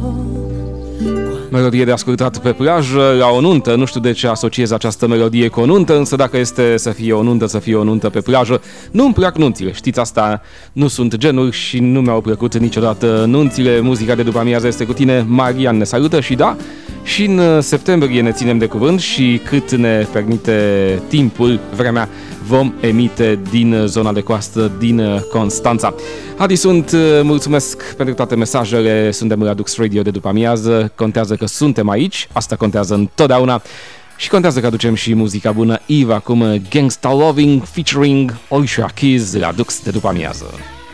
Melodie de ascultat pe plajă, la o nuntă. Nu știu de ce asociez această melodie cu o nuntă, însă dacă este să fie o nuntă, să fie o nuntă pe plajă. Nu-mi plac nunțile, știți asta, nu sunt genul și nu mi-au plăcut niciodată nunțile. Muzica de după amiază este cu tine, Marian ne salută și da, și în septembrie ne ținem de cuvânt și cât ne permite timpul, vremea, vom emite din zona de coastă, din Constanța. Adi sunt, mulțumesc pentru toate mesajele, suntem la Dux Radio de după amiază, contează că suntem aici, asta contează întotdeauna și contează că aducem și muzica bună. Eve acum, Gangsta Loving featuring Alicia Keys la Dux de după amiază.